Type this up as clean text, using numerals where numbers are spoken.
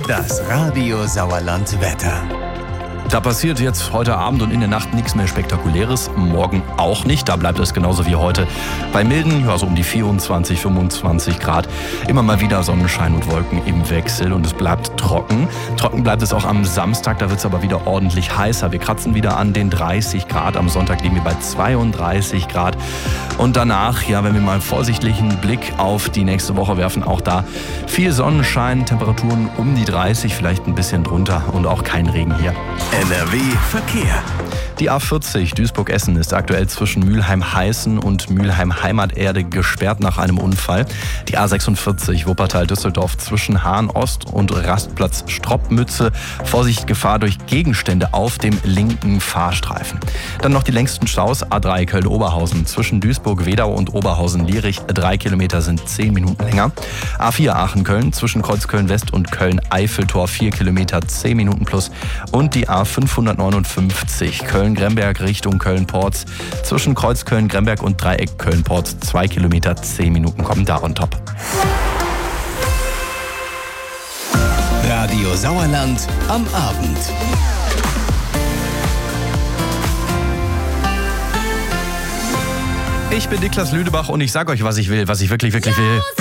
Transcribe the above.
Das Radio Sauerland Wetter. Da passiert jetzt heute Abend und in der Nacht nichts mehr Spektakuläres. Morgen auch nicht. Da bleibt es genauso wie heute. Bei milden, so um die 24, 25 Grad. Immer mal wieder Sonnenschein und Wolken im Wechsel und es bleibt trocken. Trocken bleibt es auch am Samstag. Da wird es aber wieder ordentlich heißer. Wir kratzen wieder an den 30 Grad. Am Sonntag liegen wir bei 32 Grad. Und danach, wenn wir mal einen vorsichtigen Blick auf die nächste Woche werfen, auch da viel Sonnenschein, Temperaturen um die 30, vielleicht ein bisschen drunter und auch kein Regen hier. NRW Verkehr. Die A40 Duisburg-Essen ist aktuell zwischen Mülheim-Heißen und Mülheim-Heimaterde gesperrt nach einem Unfall. Die A46 Wuppertal-Düsseldorf zwischen Hahn-Ost und Rastplatz Stroppmütze. Vorsicht, Gefahr durch Gegenstände auf dem linken Fahrstreifen. Dann noch die längsten Staus. A3 Köln-Oberhausen zwischen Duisburg-Wedau und Oberhausen-Lierich. 3 Kilometer sind 10 Minuten länger. A4 Aachen-Köln zwischen Kreuzköln-West und Köln-Eiffeltor 4 Kilometer 10 Minuten plus. Und die A559 Köln-Gremberg Richtung Köln-Porz zwischen Kreuz Köln-Gremberg und Dreieck Köln-Porz 2 Kilometer 10 Minuten kommen da on top. Radio Sauerland am Abend. Ich bin Niklas Lüdebach und ich sage euch, was ich will, was ich wirklich will.